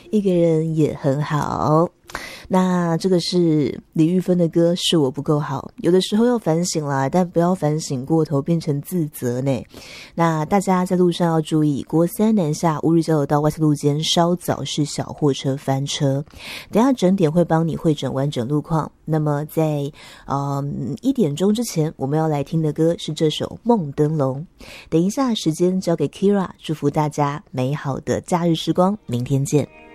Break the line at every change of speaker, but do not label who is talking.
一个人也很好。那这个是李玉芬的歌，是我不够好。有的时候要反省啦，但不要反省过头变成自责呢。那大家在路上要注意，国三南下乌日交流道外侧路肩稍早是小货车翻车，等一下整点会帮你汇整完整路况。那么在1点钟之前我们要来听的歌是这首《梦灯笼》。等一下时间交给 Kira， 祝福大家美好的假日时光，明天见。